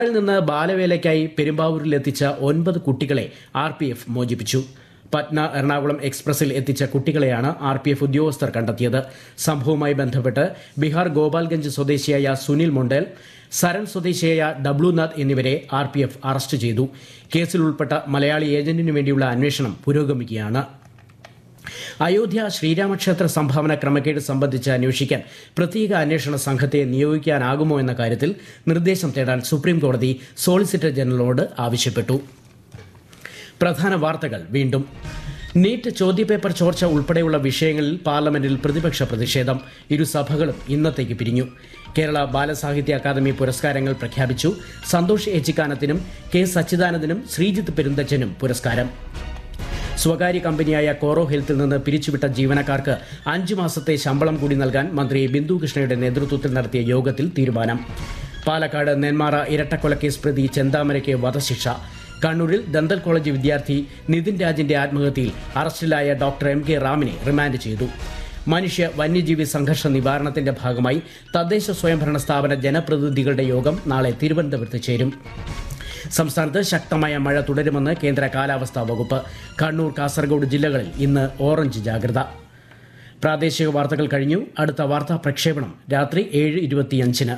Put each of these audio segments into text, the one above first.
ിൽ നിന്ന് ബാലവേലയ്ക്കായി പെരുമ്പാവൂരിൽ എത്തിച്ച 9 കുട്ടികളെ RPF മോചിപ്പിച്ചു. പട്ന എറണാകുളം എക്സ്പ്രസിൽ എത്തിച്ച കുട്ടികളെയാണ് RPF ഉദ്യോഗസ്ഥർ കണ്ടെത്തിയത്. സംഭവവുമായി ബന്ധപ്പെട്ട് ബീഹാർ ഗോപാൽഗഞ്ച് സ്വദേശിയായ സുനിൽ മൊണ്ടേൽ, സരൺ സ്വദേശിയായ ഡബ്ലുനാഥ് എന്നിവരെ RPF അറസ്റ്റ് ചെയ്തു. കേസിൽ ഉൾപ്പെട്ട മലയാളി ഏജന്റിനു വേണ്ടിയുള്ള അന്വേഷണം പുരോഗമിക്കുകയാണ്. അയോധ്യ ശ്രീരാമക്ഷേത്ര സംഭാവന ക്രമക്കേട് സംബന്ധിച്ച് അന്വേഷിക്കാൻ പ്രത്യേക അന്വേഷണ സംഘത്തെ നിയോഗിക്കാനാകുമോ എന്ന കാര്യത്തിൽ നിർദ്ദേശം തേടാൻ സുപ്രീംകോടതി സോളിസിറ്റർ ജനറലിനോട് ആവശ്യപ്പെട്ടു. പ്രധാന വാർത്തകൾ വീണ്ടും. നീറ്റ് ചോദ്യപേപ്പർ ചോർച്ച ഉൾപ്പെടെയുള്ള വിഷയങ്ങളിൽ പാർലമെന്റിൽ പ്രതിപക്ഷ പ്രതിഷേധം. ഇരുസഭകളും ഇന്നത്തേക്ക് പിരിഞ്ഞു. കേരള ബാലസാഹിത്യ അക്കാദമി പുരസ്കാരങ്ങൾ പ്രഖ്യാപിച്ചു. സന്തോഷ് ഏച്ചിക്കാനത്തിനും കെ സച്ചിദാനന്ദനും ശ്രീജിത്ത് പെരുന്തച്ചനും പുരസ്കാരം. സ്വകാര്യ കമ്പനിയായ കോറോ ഹെൽത്തിൽ നിന്ന് പിരിച്ചുവിട്ട ജീവനക്കാർക്ക് 5 മാസത്തെ ശമ്പളം കൂടി നൽകാൻ മന്ത്രി ബിന്ദു കൃഷ്ണയുടെ നേതൃത്വത്തിൽ നടത്തിയ യോഗത്തിൽ തീരുമാനം. പാലക്കാട് നെന്മാറ ഇരട്ടക്കൊലക്കേസ് പ്രതി ചെന്താമരയ്ക്ക് വധശിക്ഷ. കണ്ണൂരിൽ ദന്തൽ കോളേജ് വിദ്യാർത്ഥി നിതിൻ രാജിന്റെ ആത്മഹത്യയിൽ അറസ്റ്റിലായ ഡോക്ടർ MK റാമിനെ റിമാൻഡ് ചെയ്തു. മനുഷ്യ വന്യജീവി സംഘർഷ നിവാരണത്തിന്റെ ഭാഗമായി തദ്ദേശ സ്വയംഭരണ സ്ഥാപന ജനപ്രതിനിധികളുടെ യോഗം നാളെ തിരുവനന്തപുരത്ത് ചേരും. സംസ്ഥാനത്ത് ശക്തമായ മഴ തുടരുമെന്ന് കേന്ദ്ര കാലാവസ്ഥാ വകുപ്പ്. കണ്ണൂർ, കാസർഗോഡ് ജില്ലകളിൽ ഇന്ന് ഓറഞ്ച് ജാഗ്രത. പ്രാദേശിക വാർത്തകൾ കഴിഞ്ഞു. അടുത്ത വാർത്താ പ്രക്ഷേപണം രാത്രി 7:25.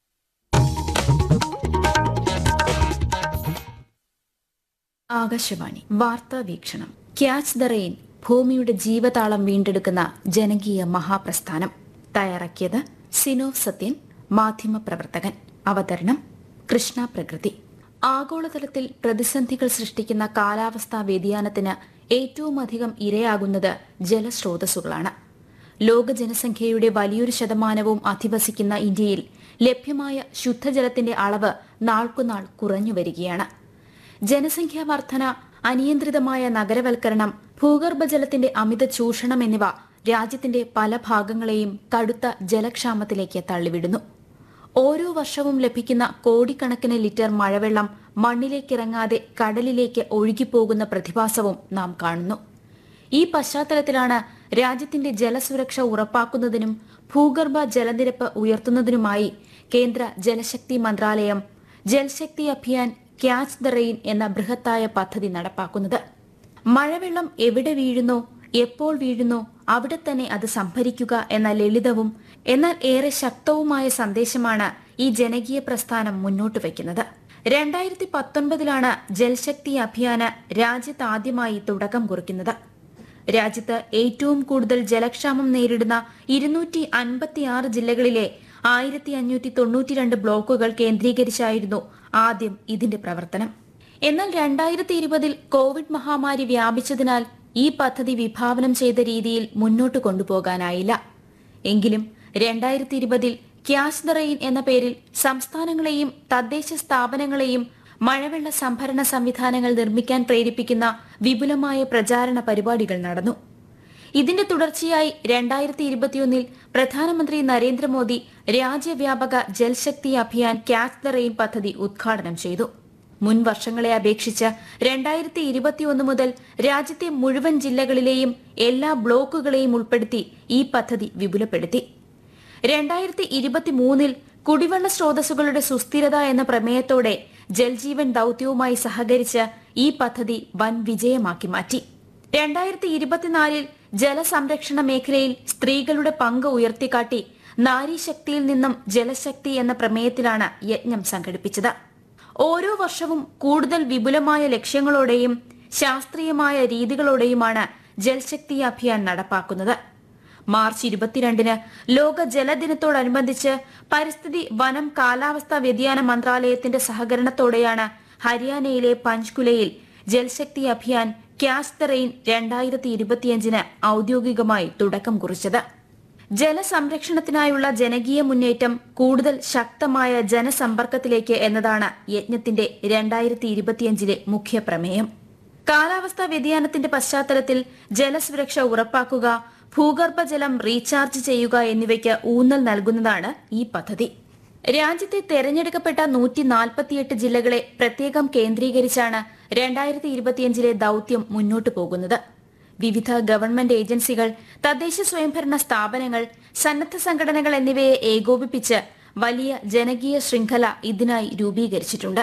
ആകാശവാണി വാർത്താ വീക്ഷണം. ക്യാച്ച് ദ റെയിൻ, ഭൂമിയുടെ ജീവതാളം വീണ്ടെടുക്കുന്ന ജനകീയ മഹാപ്രസ്ഥാനം. തയ്യാറാക്കിയത് സിനോവ് സത്യൻ, മാധ്യമപ്രവർത്തകൻ. അവതരണം കൃഷ്ണ പ്രകൃതി. ആഗോളതലത്തിൽ പ്രതിസന്ധികൾ സൃഷ്ടിക്കുന്ന കാലാവസ്ഥാ വ്യതിയാനത്തിന് ഏറ്റവുമധികം ഇരയാകുന്നത് ജലസ്രോതസ്സുകളാണ്. ലോക ജനസംഖ്യയുടെ വലിയൊരു ശതമാനവും അധിവസിക്കുന്ന ഇന്ത്യയിൽ ലഭ്യമായ ശുദ്ധജലത്തിന്റെ അളവ് നാൾക്കുനാൾ കുറഞ്ഞുവരികയാണ്. ജനസംഖ്യാ വർധന, അനിയന്ത്രിതമായ നഗരവൽക്കരണം, ഭൂഗർഭജലത്തിന്റെ അമിത ചൂഷണം എന്നിവ രാജ്യത്തിന്റെ പല ഭാഗങ്ങളെയും കടുത്ത ജലക്ഷാമത്തിലേക്ക് തള്ളിവിടുന്നു. ഓരോ വർഷവും ലഭിക്കുന്ന കോടിക്കണക്കിന് ലിറ്റർ മഴവെള്ളം മണ്ണിലേക്കിറങ്ങാതെ കടലിലേക്ക് ഒഴുകിപ്പോകുന്ന പ്രതിഭാസവും നാം കാണുന്നു. ഈ പശ്ചാത്തലത്തിലാണ് രാജ്യത്തിന്റെ ജലസുരക്ഷ ഉറപ്പാക്കുന്നതിനും ഭൂഗർഭ ജലനിരപ്പ് ഉയർത്തുന്നതിനുമായി കേന്ദ്ര ജലശക്തി മന്ത്രാലയം Jal Shakti Abhiyan catch the rain എന്ന ബൃഹത്തായ പദ്ധതി നടപ്പാക്കുന്നത്. മഴവെള്ളം എവിടെ വീഴുന്നോ, എപ്പോൾ വീഴുന്നോ അവിടെ തന്നെ അത് സംഭരിക്കുക എന്ന ലളിതവും എന്നാൽ ഏറെ ശക്തവുമായ സന്ദേശമാണ് ഈ ജനകീയ പ്രസ്ഥാനം മുന്നോട്ട് വയ്ക്കുന്നത്. 2019 ജൽശക്തി അഭിയാന് രാജ്യത്ത് ആദ്യമായി തുടക്കം കുറിക്കുന്നത്. രാജ്യത്ത് ഏറ്റവും കൂടുതൽ ജലക്ഷാമം നേരിടുന്ന 256 ജില്ലകളിലെ 1592 ബ്ലോക്കുകൾ കേന്ദ്രീകരിച്ചായിരുന്നു ആദ്യം ഇതിന്റെ പ്രവർത്തനം. എന്നാൽ 2020 കോവിഡ് മഹാമാരി വ്യാപിച്ചതിനാൽ ഈ പദ്ധതി വിഭാവനം ചെയ്ത രീതിയിൽ മുന്നോട്ട് കൊണ്ടുപോകാനായില്ല. എങ്കിലും 2020 ക്യാച്ച് ദ റെയിൻ എന്ന പേരിൽ സംസ്ഥാനങ്ങളെയും തദ്ദേശ സ്ഥാപനങ്ങളെയും മഴവെള്ള സംഭരണ സംവിധാനങ്ങൾ നിർമ്മിക്കാൻ പ്രേരിപ്പിക്കുന്ന വിപുലമായ പ്രചാരണ പരിപാടികൾ നടന്നു. ഇതിന്റെ തുടർച്ചയായി 2021 പ്രധാനമന്ത്രി Narendra Modi രാജ്യവ്യാപക Jal Shakti Abhiyan catch the rain പദ്ധതി ഉദ്ഘാടനം ചെയ്തു. മുൻ വർഷങ്ങളെ അപേക്ഷിച്ച് 2021 മുതൽ രാജ്യത്തെ മുഴുവൻ ജില്ലകളിലെയും എല്ലാ ബ്ലോക്കുകളെയും ഉൾപ്പെടുത്തി ഈ പദ്ധതി വിപുലപ്പെടുത്തി. 2023 കുടിവെള്ള സ്രോതസ്സുകളുടെ സുസ്ഥിരത എന്ന പ്രമേയത്തോടെ ജൽജീവൻ ദൌത്യവുമായി സഹകരിച്ച് ഈ പദ്ധതി വൻ വിജയമാക്കി മാറ്റി. 2024 ജലസംരക്ഷണ മേഖലയിൽ സ്ത്രീകളുടെ പങ്ക് ഉയർത്തിക്കാട്ടി നാരീശക്തിയിൽ നിന്നും ജലശക്തി എന്ന പ്രമേയത്തിലാണ് യജ്ഞം സംഘടിപ്പിച്ചത്. ഓരോ വർഷവും കൂടുതൽ വിപുലമായ ലക്ഷ്യങ്ങളോടെയും ശാസ്ത്രീയമായ രീതികളോടെയുമാണ് ജൽശക്തി അഭിയാൻ നടപ്പാക്കുന്നത്. മാർച്ച് 22 ലോക ജലദിനത്തോടനുബന്ധിച്ച് പരിസ്ഥിതി, വനം, കാലാവസ്ഥാ വ്യതിയാന മന്ത്രാലയത്തിന്റെ സഹകരണത്തോടെയാണ് ഹരിയാനയിലെ പഞ്ച്കുലയിൽ Jal Shakti Abhiyan catch the rain 2025 ഔദ്യോഗികമായി തുടക്കം കുറിച്ചത്. ജലസംരക്ഷണത്തിനായുള്ള ജനകീയ മുന്നേറ്റം കൂടുതൽ ശക്തമായ ജനസമ്പർക്കത്തിലേക്ക് എന്നതാണ് യജ്ഞത്തിന്റെ 2025 മുഖ്യ പ്രമേയം. കാലാവസ്ഥാ വ്യതിയാനത്തിന്റെ പശ്ചാത്തലത്തിൽ ജലസുരക്ഷ ഉറപ്പാക്കുക, ഭൂഗർഭജലം റീചാർജ് ചെയ്യുക എന്നിവയ്ക്ക് ഊന്നൽ നൽകുന്നതാണ് ഈ പദ്ധതി. രാജ്യത്തെ തെരഞ്ഞെടുക്കപ്പെട്ട 148 ജില്ലകളെ പ്രത്യേകം കേന്ദ്രീകരിച്ചാണ് 2025 ദൌത്യം മുന്നോട്ടു പോകുന്നത്. വിവിധ ഗവൺമെന്റ് ഏജൻസികൾ, തദ്ദേശ സ്വയംഭരണ സ്ഥാപനങ്ങൾ, സന്നദ്ധ സംഘടനകൾ എന്നിവയെ ഏകോപിപ്പിച്ച് വലിയ ജനകീയ ശൃംഖല ഇതിനായി രൂപീകരിച്ചിട്ടുണ്ട്.